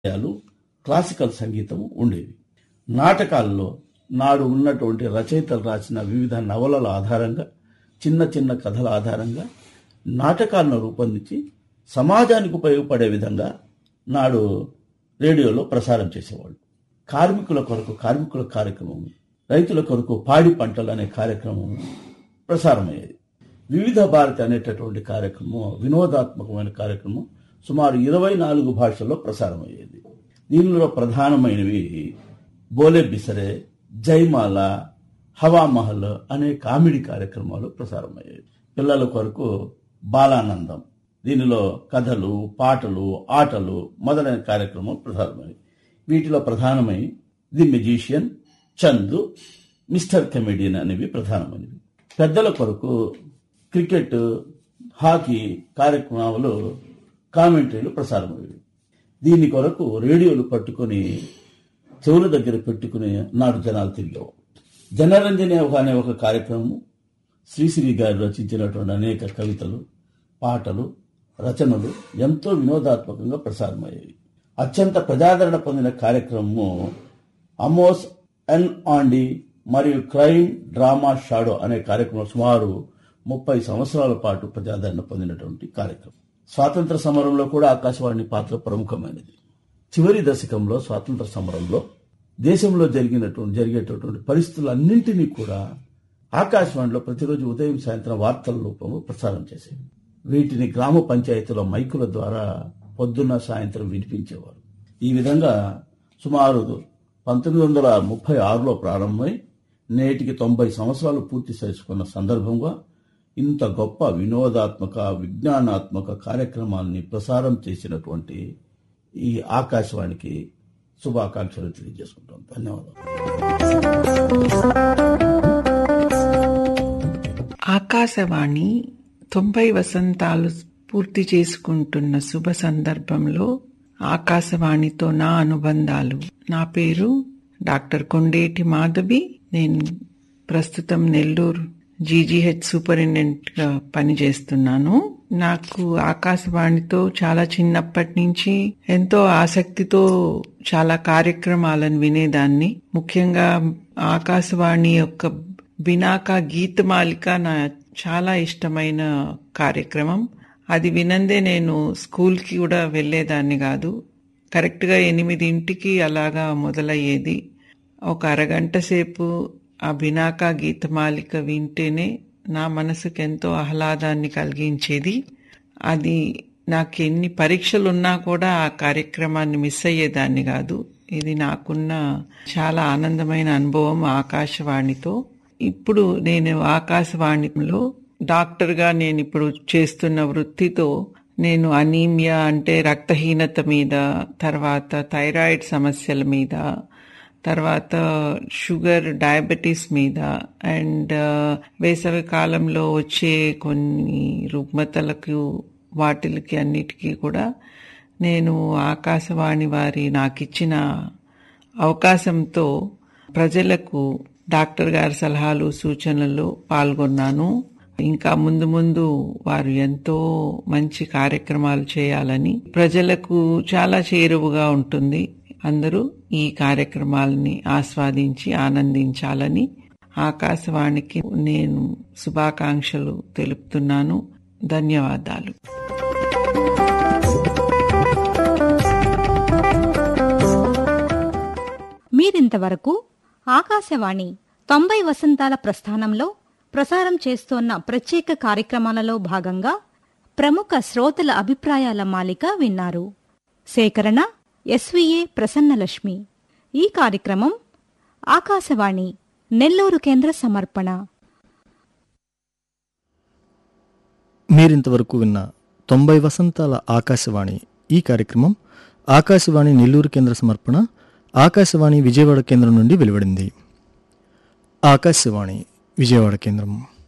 Classical సంగీతం ఉండేవి. నాటకాల్లో నాడు ఉన్నటువంటి రచయితలు రాసిన వివిధ నవలల ఆధారంగా, చిన్న చిన్న కథల ఆధారంగా నాటకాలను రూపొందించి సమాజానికి ఉపయోగపడే విధంగా నాడు రేడియోలో ప్రసారం చేసేవాళ్ళు. కార్మికుల కొరకు కార్మికుల కార్యక్రమం, రైతుల కొరకు పాడి పంటలు అనే కార్యక్రమం ప్రసారమయ్యేది. వివిధ భారతి అనేటటువంటి కార్యక్రమం, వినోదాత్మకమైన కార్యక్రమం సుమారు 24 భాషల్లో ప్రసారమయ్యేది. దీనిలో ప్రధానమైనవి బోలే బిసరే, జైమాల, హవామహల్ అనే కామెడీ కార్యక్రమాలు ప్రసారమయ్యేవి. పిల్లల కొరకు బాలానందం, దీనిలో కథలు, పాటలు, ఆటలు మొదలైన కార్యక్రమాలు ప్రసారమయ్యాయి. వీటిలో ప్రధానమై the magician, Chandu, mister comedian అనేవి ప్రధానమైనవి. పెద్దల కొరకు క్రికెట్, హాకీ కార్యక్రమాలు, కామెంటరీలు ప్రసారమయ్యేవి. దీని కొరకు రేడియోలు పట్టుకుని చెవుల దగ్గర పెట్టుకుని నాడు జనాలు తిరిగేవారు. జనరంజని అనే ఒక కార్యక్రమం, శ్రీశ్రీ గారు రచించినటువంటి అనేక కవితలు, పాటలు, రచనలు ఎంతో వినోదాత్మకంగా ప్రసారమయ్యాయి. అత్యంత ప్రజాదరణ పొందిన కార్యక్రమము అమోస్ ఎన్ ఆండి మరియు క్రైమ్ డ్రామా షాడో అనే కార్యక్రమం సుమారు 30 సంవత్సరాల పాటు ప్రజాదరణ పొందినటువంటి కార్యక్రమం. స్వాతంత్ర సమరంలో కూడా ఆకాశవాణి పాత్ర ప్రముఖమైనది. చివరి దశకంలో స్వాతంత్ర సమరంలో దేశంలో జరిగేటటువంటి పరిస్థితులన్నింటినీ కూడా ఆకాశవాణిలో ప్రతిరోజు ఉదయం సాయంత్రం వార్తల రూపంలో ప్రసారం చేసేది. వీటిని గ్రామ పంచాయతీల మైకుల ద్వారా పొద్దున్న సాయంత్రం వినిపించేవారు. ఈ విధంగా సుమారు 1936లో ప్రారంభమై నేటికి 90 సంవత్సరాలు పూర్తి చేసుకున్న సందర్భంగా ఇంత గొప్ప వినోదాత్మక, విజ్ఞానాత్మక కార్యక్రమాన్ని ప్రసారం చేసినటువంటి ఈ ఆకాశవాణికి శుభాకాంక్షలు తెలియజేసుకుంటాం. ధన్యవాదాలు. ఆకాశవాణి 90 వసంతాలు పూర్తి చేసుకుంటున్న శుభ సందర్భంలో ఆకాశవాణితో నా అనుబంధాలు. నా పేరు డాక్టర్ కొండేటి మాధవి. నేను ప్రస్తుతం నెల్లూరు జీజీహెచ్ సూపరింటెండెంట్ గా పనిచేస్తున్నాను. నాకు ఆకాశవాణితో చాలా చిన్నప్పటి నుంచి ఎంతో ఆసక్తితో చాలా కార్యక్రమాలను వినేదాన్ని. ముఖ్యంగా ఆకాశవాణి యొక్క బినాకా గీతమాలిక నా చాలా ఇష్టమైన కార్యక్రమం. అది వినందే నేను స్కూల్కి కూడా వెళ్లేదాన్ని కాదు. కరెక్ట్గా 8ంటికి అలాగా మొదలయ్యేది. ఒక అరగంట సేపు ఆ బినాకా గీతమాలిక వింటేనే నా మనసుకు ఎంతో ఆహ్లాదాన్ని కలిగించేది. అది నాకు ఎన్ని పరీక్షలున్నా కూడా ఆ కార్యక్రమాన్ని మిస్ అయ్యేదాన్ని కాదు. ఇది నాకున్న చాలా ఆనందమైన అనుభవం ఆకాశవాణితో. ఇప్పుడు నేను ఆకాశవాణిలో డాక్టర్గా నేను ఇప్పుడు చేస్తున్న వృత్తితో నేను అనీమియా అంటే రక్తహీనత మీద, తర్వాత థైరాయిడ్ సమస్యల మీద, తర్వాత షుగర్, డయాబెటీస్ మీద అండ్ వేసవి కాలంలో వచ్చే కొన్ని రుగ్మతలకు వాటికి అన్నిటికీ కూడా నేను ఆకాశవాణి వారి నాకిచ్చిన అవకాశంతో ప్రజలకు డాక్టర్ గారి సలహాలు, సూచనలు పాల్గొన్నాను. ఇంకా ముందు ముందు వారు ఎంతో మంచి కార్యక్రమాలు చేయాలని, ప్రజలకు చాలా చేరువగా ఉంటుంది. అందరూ ఈ కార్యక్రమాలని ఆస్వాదించి ఆనందించాలని ఆకాశవాణికి నేను శుభాకాంక్షలు తెలుపుతున్నాను. ధన్యవాదాలు. మీరింతవరకు ఆకాశవాణి 90 వసంతాల ప్రస్థానంలో ప్రసారం చేస్తోన్న ప్రత్యేక కార్యక్రమాలలో భాగంగా ప్రముఖ శ్రోతల అభిప్రాయాల మాలిక విన్నారు. సేకరణ ఎస్వీఏ ప్రసన్నలక్ష్మి. ఈ కార్యక్రమం ఆకాశవాణి నెల్లూరు కేంద్ర సమర్పణ. మీరింతవరకు విన్న 90 వసంతాల ఆకాశవాణి ఈ కార్యక్రమం ఆకాశవాణి నెల్లూరు కేంద్ర సమర్పణ ఆకాశవాణి విజయవాడ కేంద్రం నుండి వెలువడింది. ఆకాశవాణి విజయవాడ కేంద్రం.